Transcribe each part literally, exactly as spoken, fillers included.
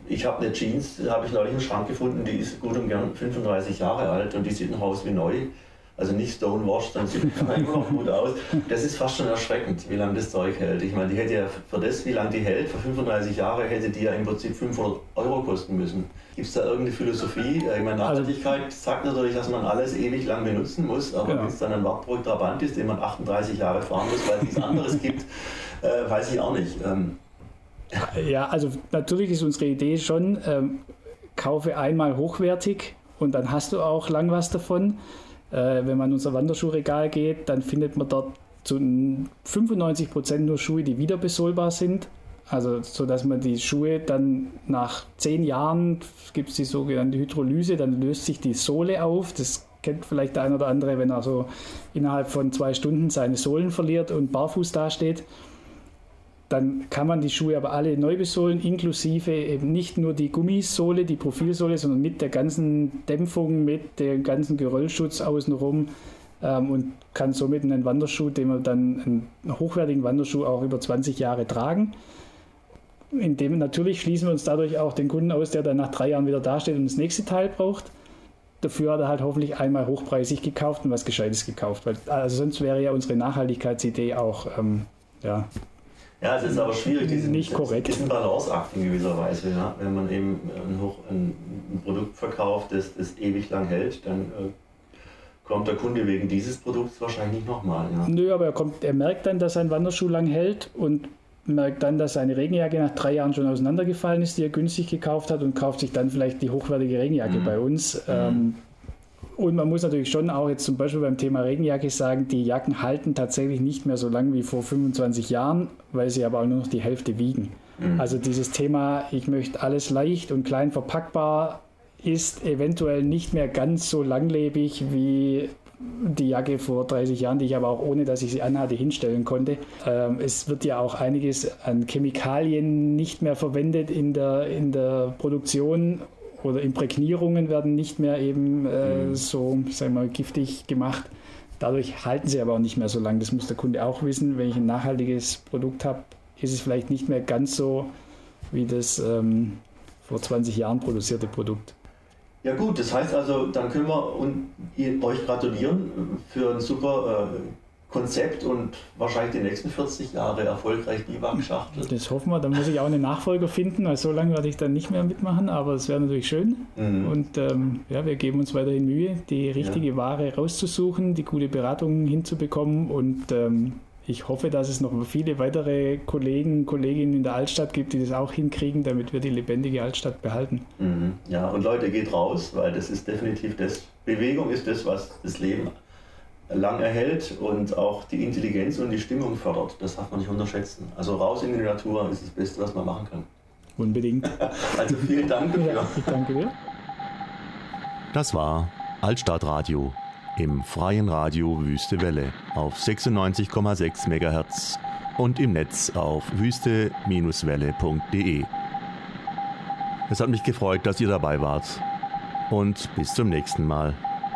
ich habe eine Jeans, die habe ich neulich im Schrank gefunden, die ist gut und gern fünfunddreißig Jahre alt und die sieht noch aus wie neu. Also nicht stonewashed, dann sieht immer noch gut aus. Das ist fast schon erschreckend, wie lange das Zeug hält. Ich meine, die hätte ja für das, wie lange die hält, für fünfunddreißig Jahre, hätte die ja im Prinzip fünfhundert Euro kosten müssen. Gibt es da irgendeine Philosophie? Ich meine, Nachhaltigkeit sagt natürlich, dass man alles ewig lang benutzen muss, aber genau. Wenn es dann ein Wartburg Trabant ist, den man achtunddreißig Jahre fahren muss, weil es nichts anderes gibt, äh, weiß ich auch nicht. Ähm, ja, also natürlich ist unsere Idee schon, ähm, kaufe einmal hochwertig und dann hast du auch lang was davon. Äh, wenn man in unser Wanderschuhregal geht, dann findet man dort zu fünfundneunzig Prozent nur Schuhe, die wieder besohlbar sind. Also so, dass man die Schuhe dann nach zehn Jahren, gibt es die sogenannte Hydrolyse, dann löst sich die Sohle auf. Das kennt vielleicht der ein oder andere, wenn er so innerhalb von zwei Stunden seine Sohlen verliert und barfuß dasteht. Dann kann man die Schuhe aber alle neu besohlen, inklusive eben nicht nur die Gummisohle, die Profilsohle, sondern mit der ganzen Dämpfung, mit dem ganzen Geröllschutz außenrum ähm, und kann somit einen Wanderschuh, den wir dann einen hochwertigen Wanderschuh auch über zwanzig Jahre tragen. In dem natürlich schließen wir uns dadurch auch den Kunden aus, der dann nach drei Jahren wieder dasteht und das nächste Teil braucht. Dafür hat er halt hoffentlich einmal hochpreisig gekauft und was Gescheites gekauft. Weil, also sonst wäre ja unsere Nachhaltigkeitsidee auch, ähm, ja... Ja, es ist aber schwierig, diesen, nicht korrekt. diesen Balanceakt in gewisser Weise. Ja? Wenn man eben ein, Hoch, ein, ein Produkt verkauft, das, das ewig lang hält, dann äh, kommt der Kunde wegen dieses Produkts wahrscheinlich nicht nochmal. Ja? Nö, aber er, kommt, er merkt dann, dass sein Wanderschuh lang hält und merkt dann, dass seine Regenjacke nach drei Jahren schon auseinandergefallen ist, die er günstig gekauft hat und kauft sich dann vielleicht die hochwertige Regenjacke mhm. bei uns. Mhm. Ähm, Und man muss natürlich schon auch jetzt zum Beispiel beim Thema Regenjacke sagen, die Jacken halten tatsächlich nicht mehr so lang wie vor fünfundzwanzig Jahren, weil sie aber auch nur noch die Hälfte wiegen. Mhm. Also dieses Thema, ich möchte alles leicht und klein verpackbar, ist eventuell nicht mehr ganz so langlebig wie die Jacke vor dreißig Jahren, die ich aber auch ohne, dass ich sie anhatte, hinstellen konnte. Ähm, es wird ja auch einiges an Chemikalien nicht mehr verwendet in der, in der Produktion. Oder Imprägnierungen werden nicht mehr eben äh, mhm. so, sagen wir mal, giftig gemacht. Dadurch halten sie aber auch nicht mehr so lange. Das muss der Kunde auch wissen. Wenn ich ein nachhaltiges Produkt habe, ist es vielleicht nicht mehr ganz so wie das ähm, vor zwanzig Jahren produzierte Produkt. Ja gut, das heißt also, dann können wir und ihr, euch gratulieren für ein super äh, Konzept und wahrscheinlich die nächsten vierzig Jahre erfolgreich Biwak-Schachtel. Das hoffen wir, dann muss ich auch einen Nachfolger finden, weil so lange werde ich dann nicht mehr mitmachen, aber es wäre natürlich schön. Mhm. Und ähm, ja, wir geben uns weiterhin Mühe, die richtige ja. Ware rauszusuchen, die gute Beratung hinzubekommen und ähm, ich hoffe, dass es noch viele weitere Kollegen, Kolleginnen in der Altstadt gibt, die das auch hinkriegen, damit wir die lebendige Altstadt behalten. Mhm. Ja, und Leute, geht raus, weil das ist definitiv das, Bewegung ist das, was das Leben lang erhält und auch die Intelligenz und die Stimmung fördert. Das darf man nicht unterschätzen. Also raus in die Natur ist das Beste, was man machen kann. Unbedingt. Also vielen Dank dafür. Ja, ich danke dir. Das war Altstadtradio im freien Radio Wüste Welle auf sechsundneunzig Komma sechs Megahertz und im Netz auf wüste Bindestrich welle punkt de. Es hat mich gefreut, dass ihr dabei wart und bis zum nächsten Mal.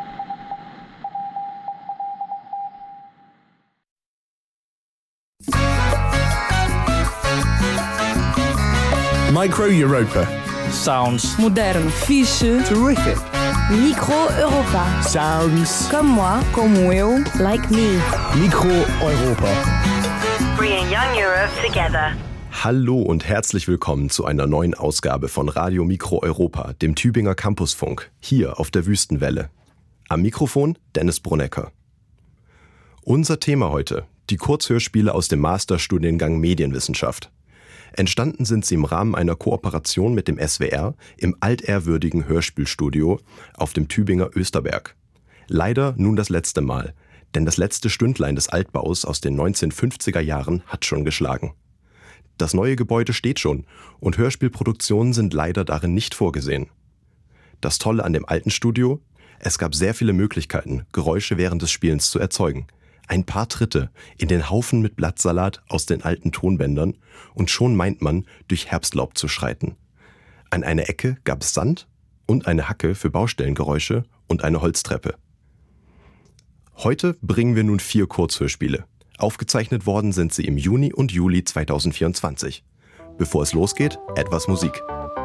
Micro Europa. Sounds modern, fixe, terrific. Micro Europa. Sounds comme moi, como eu, like me. Micro Europa. Bringing young Europe together. Hallo und herzlich willkommen zu einer neuen Ausgabe von Radio Mikro Europa, dem Tübinger Campusfunk, hier auf der Wüstenwelle. Am Mikrofon Dennis Brunecker. Unser Thema heute: die Kurzhörspiele aus dem Masterstudiengang Medienwissenschaft. Entstanden sind sie im Rahmen einer Kooperation mit dem S W R im altehrwürdigen Hörspielstudio auf dem Tübinger Österberg. Leider nun das letzte Mal, denn das letzte Stündlein des Altbaus aus den neunzehnhundertfünfziger Jahren hat schon geschlagen. Das neue Gebäude steht schon und Hörspielproduktionen sind leider darin nicht vorgesehen. Das Tolle an dem alten Studio: es gab sehr viele Möglichkeiten, Geräusche während des Spielens zu erzeugen. Ein paar Tritte in den Haufen mit Blattsalat aus den alten Tonbändern und schon meint man, durch Herbstlaub zu schreiten. An einer Ecke gab es Sand und eine Hacke für Baustellengeräusche und eine Holztreppe. Heute bringen wir nun vier Kurzhörspiele. Aufgezeichnet worden sind sie im Juni und Juli zweitausendvierundzwanzig. Bevor es losgeht, etwas Musik.